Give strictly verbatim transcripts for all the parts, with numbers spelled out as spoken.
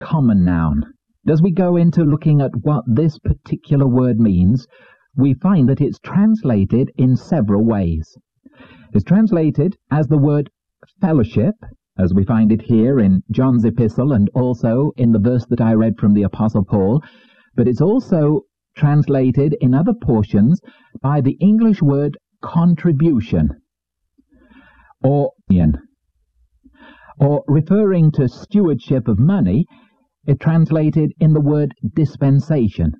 common noun. As we go into looking at what this particular word means, we find that it's translated in several ways. It's translated as the word fellowship, as we find it here in John's epistle and also in the verse that I read from the Apostle Paul, but it's also translated in other portions by the English word contribution, or union. Or referring to stewardship of money, it translated in the word dispensation.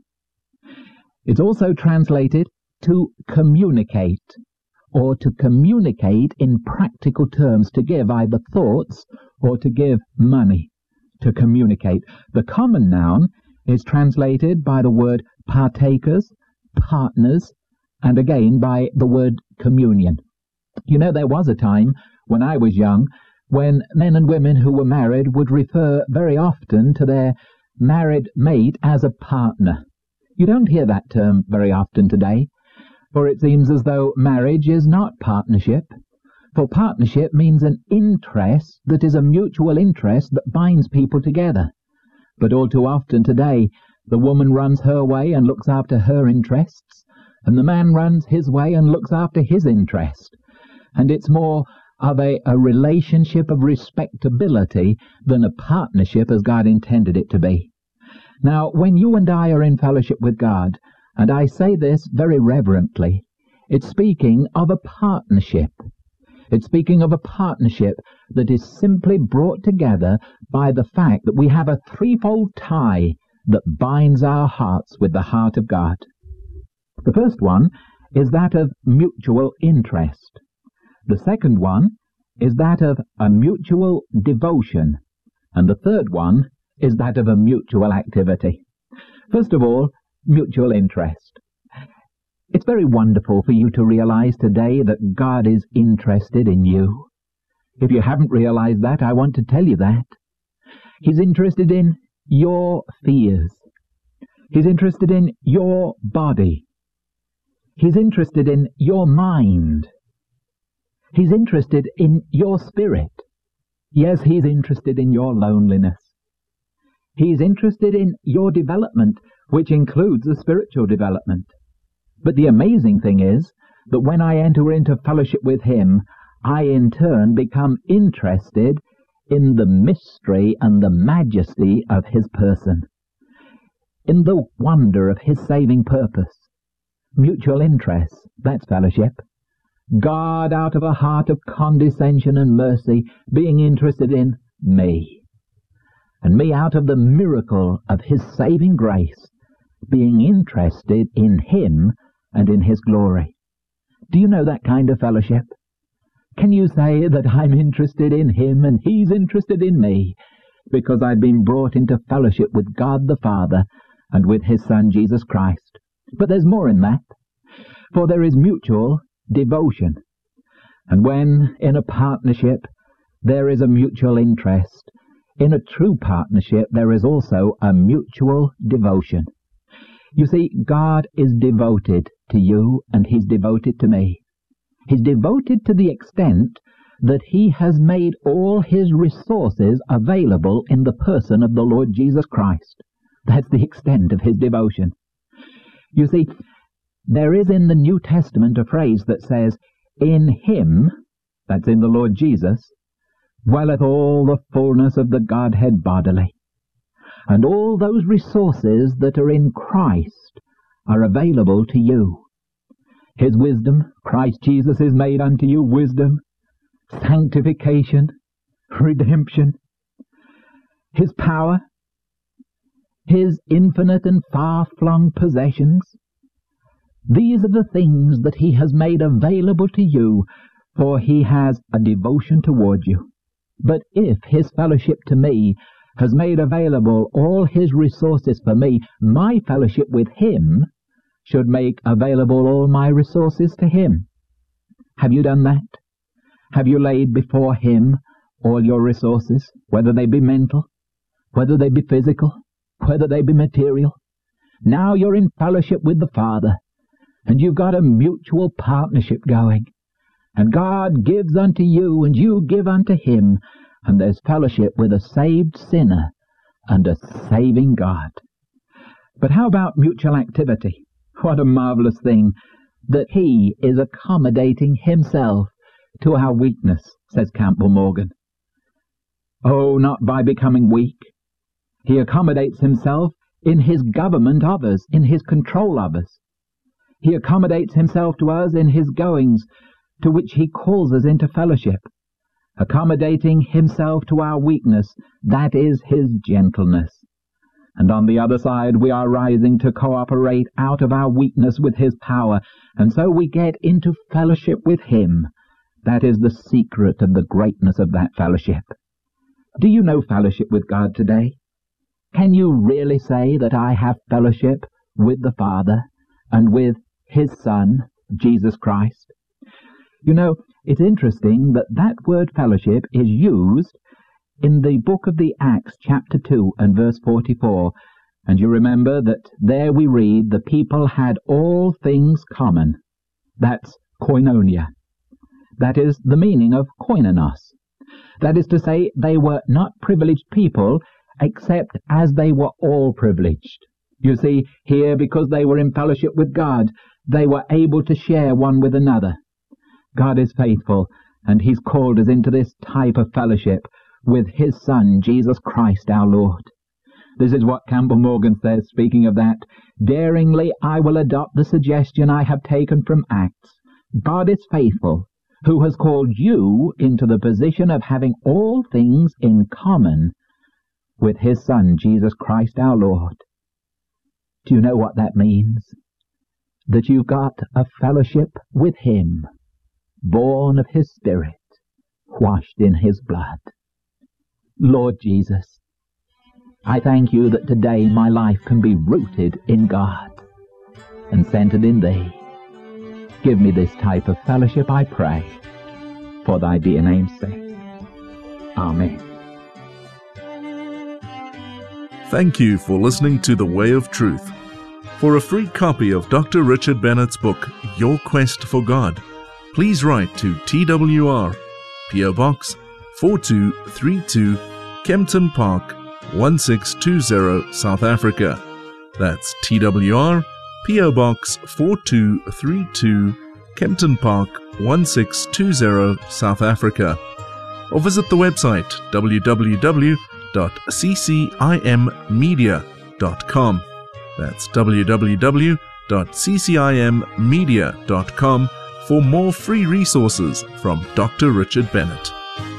It's also translated to communicate, or to communicate in practical terms, to give either thoughts or to give money, to communicate. The common noun is translated by the word partakers, partners, and again by the word communion. You know, there was a time when I was young when men and women who were married would refer very often to their married mate as a partner. You don't hear that term very often today, for it seems as though marriage is not partnership. For partnership means an interest that is a mutual interest that binds people together. But all too often today, the woman runs her way and looks after her interests, and the man runs his way and looks after his interest. And it's more of a, a relationship of respectability than a partnership as God intended it to be. Now, when you and I are in fellowship with God, and I say this very reverently, it's speaking of a partnership. It's speaking of a partnership that is simply brought together by the fact that we have a threefold tie that binds our hearts with the heart of God. The first one is that of mutual interest. The second one is that of a mutual devotion. And the third one is that of a mutual activity. First of all, mutual interest. It's very wonderful for you to realize today that God is interested in you. If you haven't realized that, I want to tell you that. He's interested in your fears. He's interested in your body. He's interested in your mind. He's interested in your spirit. Yes, he's interested in your loneliness. He's interested in your development, which includes a spiritual development. But the amazing thing is that when I enter into fellowship with him, I in turn become interested in the mystery and the majesty of his person, in the wonder of his saving purpose. Mutual interest, that's fellowship. God, out of a heart of condescension and mercy, being interested in me, and me out of the miracle of his saving grace, being interested in him and in his glory. Do you know that kind of fellowship? Can you say that I'm interested in him and he's interested in me because I've been brought into fellowship with God the Father and with his Son Jesus Christ? But there's more in that, for there is mutual devotion. And when in a partnership there is a mutual interest, in a true partnership there is also a mutual devotion. You see, God is devoted to you and he's devoted to me. He's devoted to the extent that he has made all his resources available in the person of the Lord Jesus Christ. That's the extent of his devotion. You see, there is in the New Testament a phrase that says, in him, that's in the Lord Jesus, dwelleth all the fullness of the Godhead bodily. And all those resources that are in Christ are available to you. His wisdom, Christ Jesus is made unto you wisdom, sanctification, redemption. His power, his infinite and far-flung possessions. These are the things that he has made available to you, for he has a devotion toward you. But if his fellowship to me has made available all his resources for me, my fellowship with him should make available all my resources to him. Have you done that? Have you laid before him all your resources, whether they be mental, whether they be physical, whether they be material? Now you're in fellowship with the Father, and you've got a mutual partnership going, and God gives unto you, and you give unto him, and there's fellowship with a saved sinner and a saving God. But how about mutual activity? What a marvelous thing that he is accommodating himself to our weakness, says Campbell Morgan. Oh, not by becoming weak. He accommodates himself in his government of us, in his control of us. He accommodates himself to us in his goings, to which he calls us into fellowship. Accommodating himself to our weakness, that is his gentleness. And on the other side, we are rising to cooperate out of our weakness with his power, and so we get into fellowship with him. That is the secret of the greatness of that fellowship. Do you know fellowship with God today? Can you really say that I have fellowship with the Father and with his Son, Jesus Christ? You know, it's interesting that that word fellowship is used in the book of the Acts, chapter two and verse forty-four, and you remember that there we read, the people had all things common. That's koinonia. That is the meaning of koinonos. That is to say, they were not privileged people, except as they were all privileged. You see, here, because they were in fellowship with God, they were able to share one with another. God is faithful, and he's called us into this type of fellowship with his Son, Jesus Christ our Lord. This is what Campbell Morgan says, speaking of that. Daringly I will adopt the suggestion I have taken from Acts. God is faithful, who has called you into the position of having all things in common with his Son, Jesus Christ our Lord. Do you know what that means? That you've got a fellowship with him, born of his Spirit, washed in his blood. Lord Jesus, I thank you that today my life can be rooted in God and centered in thee. Give me this type of fellowship, I pray, for thy dear name's sake. Amen. Thank you for listening to The Way of Truth. For a free copy of Doctor Richard Bennett's book, Your Quest for God, please write to T W R, P O Box four two three two, Kempton Park, one six two zero, South Africa. That's T W R, P O Box four two three two, Kempton Park, one six two zero, South Africa. Or visit the website w w w dot c c i m media dot com. That's w w w dot c c i m media dot com for more free resources from Doctor Richard Bennett.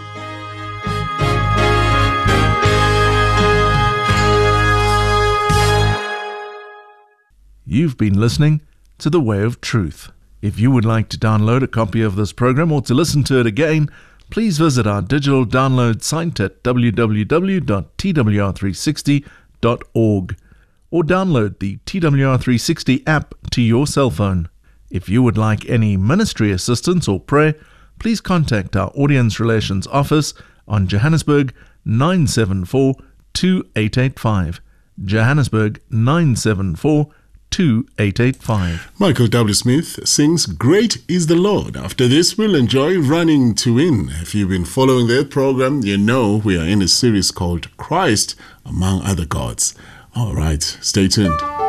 You've been listening to The Way of Truth. If you would like to download a copy of this program or to listen to it again, please visit our digital download site at w w w dot t w r three sixty dot org or download the T W R three sixty app to your cell phone. If you would like any ministry assistance or prayer, please contact our Audience Relations Office on Johannesburg nine seven four, two eight eight five. Johannesburg nine seven four, two eight eight five. Michael W. Smith sings Great is the Lord. After this, we'll enjoy Running to Win. If you've been following their program, you know we are in a series called Christ Among Other Gods. All right, stay tuned.